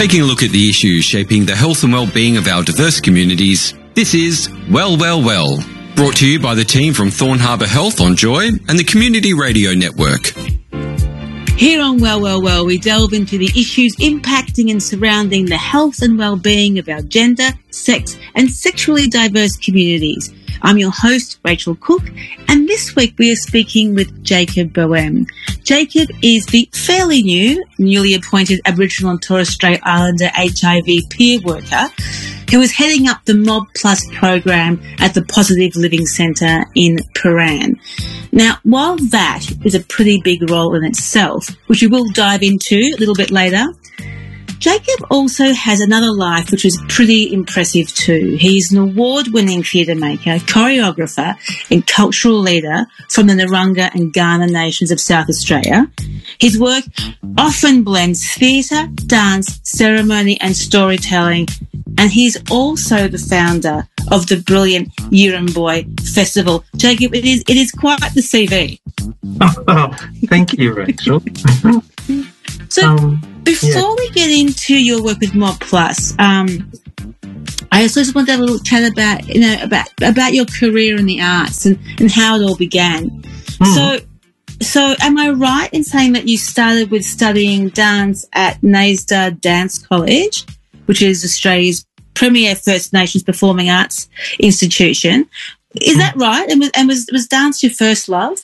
Taking a look at the issues shaping the health and well-being of our diverse communities, this is Well, Well, Well, brought to you by the team from Thorn Harbour Health on Joy and the Community Radio Network. Here on Well, Well, Well, we delve into the issues impacting and surrounding the health and well-being of our gender, sex and sexually diverse communities. I'm your host, Rachel Cook, and this week we are speaking with Jacob Boehm. Jacob is the fairly new, newly appointed Aboriginal and Torres Strait Islander HIV peer worker who is heading up the Mob Plus program at the Positive Living Centre in Prahran. Now, while that is a pretty big role in itself, which we will dive into a little bit later, Jacob also has another life which is pretty impressive too. He's an award-winning theatre maker, choreographer and cultural leader from the Narungga and Kaurna nations of South Australia. His work often blends theatre, dance, ceremony and storytelling, and he's also the founder of the brilliant Yirramboi Festival. Jacob, it is quite the CV. Oh, thank you, Rachel. So, before we get into your work with Mob Plus, I also just want to have a little chat about your career in the arts and how it all began. So am I right in saying that you started with studying dance at NAISDA Dance College, which is Australia's premier First Nations performing arts institution? Is that right? And was dance your first love?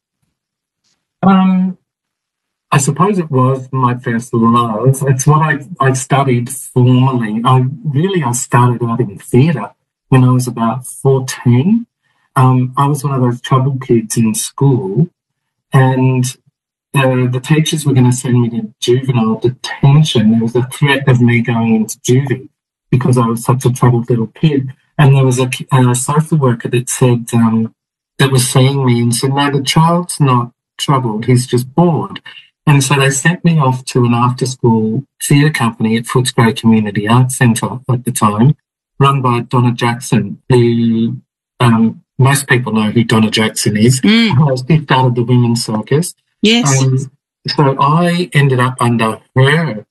I suppose it was my first love. It's what I studied formally. I started out in theatre when I was about 14. I was one of those trouble kids in school, and the teachers were going to send me to juvenile detention. There was a threat of me going into juvie because I was such a troubled little kid. And there was a social worker that said, that was seeing me and said, no, the child's not troubled, he's just bored. And so they sent me off to an after-school theatre company at Footscray Community Arts Centre at the time, run by Donna Jackson, who most people know who Donna Jackson is. I was kicked out of the Women's Circus. Yes. So I ended up under her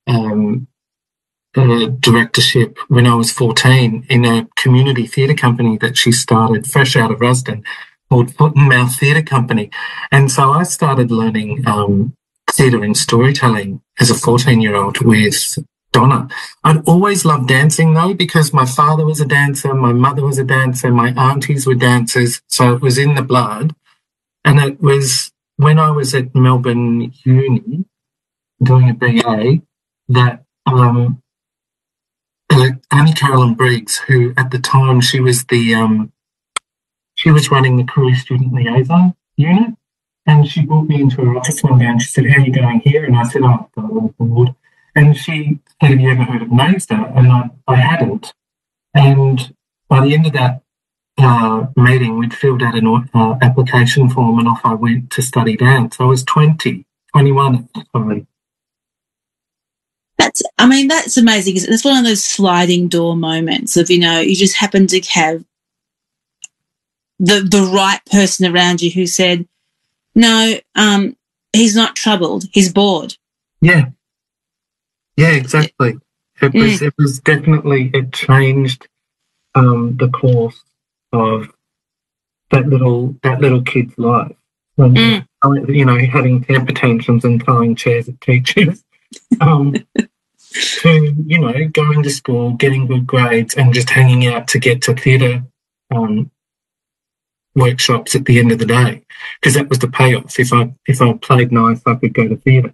directorship when I was 14 in a community theatre company that she started fresh out of Rusden called Foot and Mouth Theatre Company. And so I started learning theatre and storytelling as a 14-year-old with Donna. I'd always loved dancing, though, because my father was a dancer, my mother was a dancer, my aunties were dancers, so it was in the blood. And it was when I was at Melbourne Uni doing a BA that Annie Carolyn Briggs, who at the time she was running the career student liaison unit, and she brought me into her office one day and she said, how are you going here? And I said, oh, I've got a little board. And she said, have you ever heard of NAISDA? And I hadn't. And by the end of that meeting, we'd filled out an application form and off I went to study dance. I was 21 at the time. That's amazing. It's one of those sliding door moments of, you just happen to have the right person around you who said, no, he's not troubled, he's bored. Yeah, exactly. It was definitely, it changed the course of that little kid's life. Having temper tantrums and throwing chairs at teachers. To, going to school, getting good grades and just hanging out to get to theatre workshops at the end of the day, because that was the payoff. If I played nice, I could go to theatre.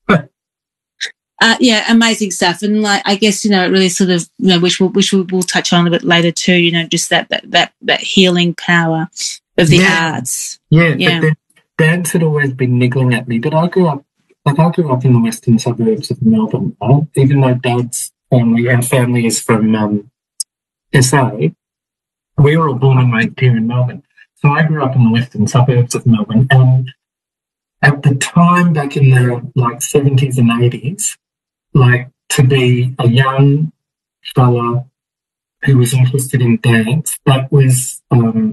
Amazing stuff. And I guess, it really sort of, which we'll touch on a bit later too, just that healing power of the arts. Yeah. But dance had always been niggling at me, but I grew up in the western suburbs of Melbourne, right? Even though Dad's family, our family is from SA, we were all born and raised here in Melbourne. So I grew up in the western suburbs of Melbourne, and at the time, back in the 70s and 80s, to be a young fella who was interested in dance, that was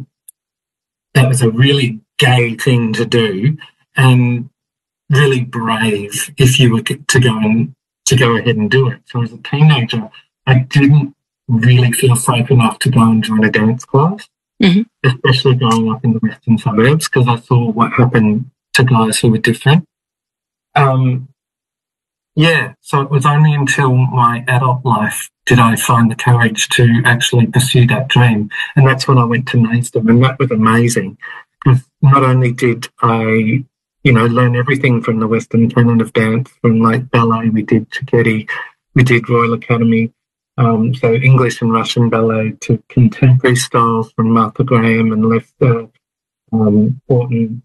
a really gay thing to do, and really brave if you were to go and to go ahead and do it. So as a teenager, I didn't really feel safe enough to go and join a dance class, especially growing up in the western suburbs, because I saw what happened to guys who were different. So it was only until my adult life did I find the courage to actually pursue that dream. And that's when I went to NAISDA, and that was amazing. Because not only did I, learn everything from the Western canon of dance, from like ballet, we did Cecchetti, we did Royal Academy, so English and Russian ballet, to contemporary styles from Martha Graham and Lester Horton,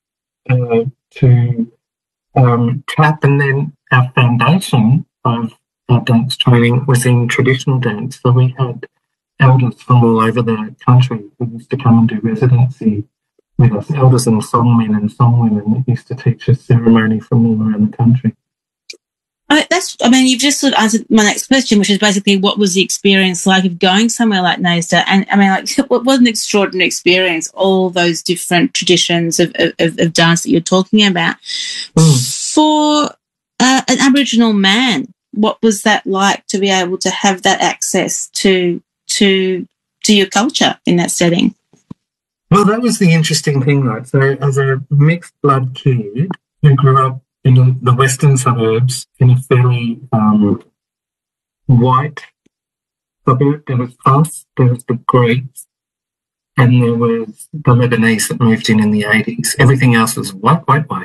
to tap, and then our foundation of our dance training was in traditional dance. So we had elders from all over the country who used to come and do residency with us, elders and songmen and songwomen that used to teach us ceremony from all around the country. You've just sort of answered my next question, which is basically what was the experience like of going somewhere like NAISDA? And what was an extraordinary experience, all those different traditions of dance that you're talking about. For an Aboriginal man, what was that like to be able to have that access to your culture in that setting? Well, that was the interesting thing, right? So as a mixed blood kid who grew up in the western suburbs in a fairly white suburb, there was us, there was the Greeks, and there was the Lebanese that moved in the 80s. Everything else was white.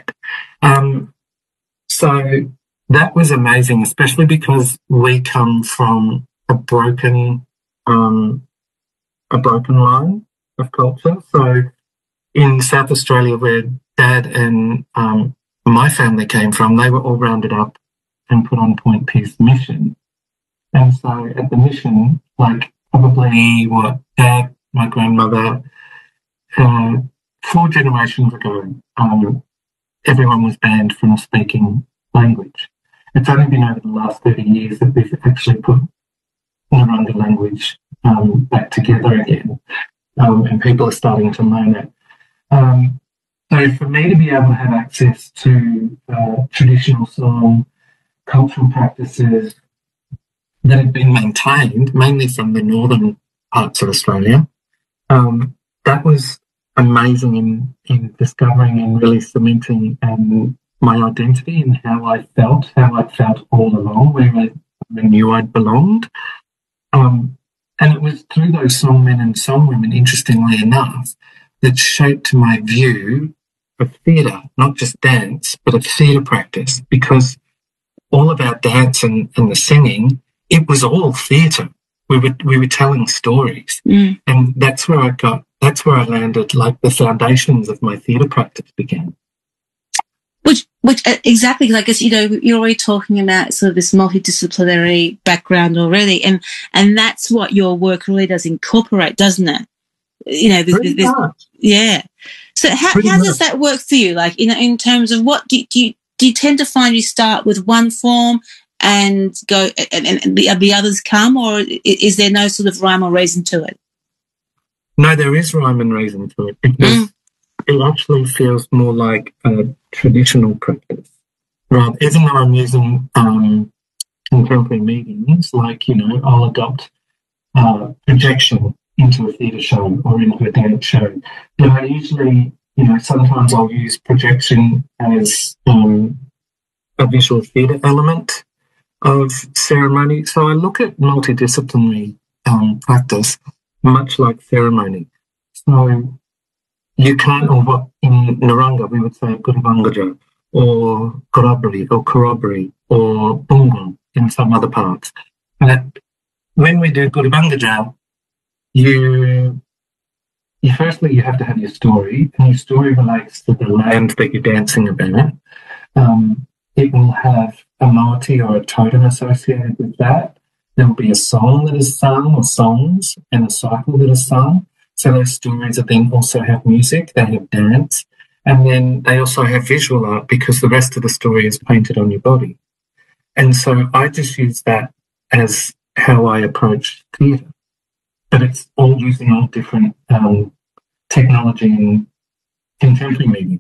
So that was amazing, especially because we come from a broken line of culture. So in South Australia, where Dad and my family came from, they were all rounded up and put on Point Pearce Mission. And so at the mission, like probably Dad, my grandmother, 4 generations ago, everyone was banned from speaking language. It's only been over the last 30 years that we've actually put Narungga language back together again, and people are starting to learn it. So for me to be able to have access to traditional song, cultural practices that have been maintained, mainly from the northern parts of Australia, that was amazing in discovering and really cementing my identity and how I felt all along, where I knew I'd belonged. And it was through those songmen and songwomen, interestingly enough, that shaped my view of theatre, not just dance, but of theatre practice, because all of our dance and the singing, it was all theatre. We were telling stories. And that's where I landed, like the foundations of my theatre practice began. Which exactly, because I guess, you're already talking about sort of this multidisciplinary background already, and that's what your work really does incorporate, doesn't it? Yeah. So how does that work for you? Like, in terms of what do you tend to find you start with one form and go and the others come, or is there no sort of rhyme or reason to it? No, there is rhyme and reason to it, because it actually feels more like a traditional practice. Right, even though I'm using contemporary mediums, like, I'll adopt projection into a theatre show or into a dance show. But I usually, sometimes I'll use projection as a visual theatre element of ceremony. So I look at multidisciplinary practice much like ceremony. So you can't, or what in Narungga we would say Gurubangurja, or Corroboree, or Corroboree, or Bungun in some other parts. But when we do Gurubangurja, you firstly have to have your story, and your story relates to the land that you're dancing about. It will have a moiety or a totem associated with that. There will be a song that is sung, or songs, and a cycle that is sung. So those stories then also have music, they have dance, and then they also have visual art, because the rest of the story is painted on your body. And so I just use that as how I approach theatre. But it's all using all different technology and contemporary mediums.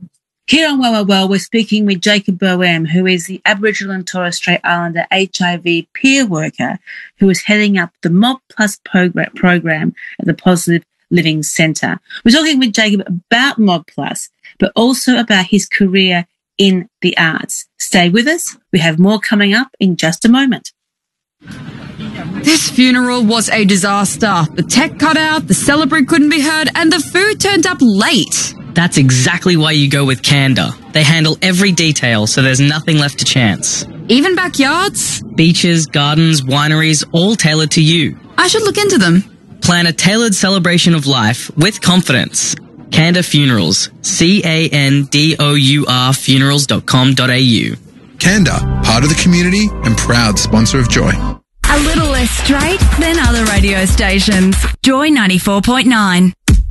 Here on Well, we're speaking with Jacob Boehm, who is the Aboriginal and Torres Strait Islander HIV peer worker who is heading up the Mob Plus program at the Positive Living Centre. We're talking with Jacob about Mob Plus, but also about his career in the arts. Stay with us. We have more coming up in just a moment. This funeral was a disaster. The tech cut out, the celebrant couldn't be heard, and the food turned up late. That's exactly why you go with Canada. They handle every detail, so there's nothing left to chance. Even backyards? Beaches, gardens, wineries, all tailored to you. I should look into them. Plan a tailored celebration of life with confidence. Canada Funerals. CANDOUR funerals.com.au. Canada, part of the community and proud sponsor of Joy. A little less straight than other radio stations. Joy 94.9.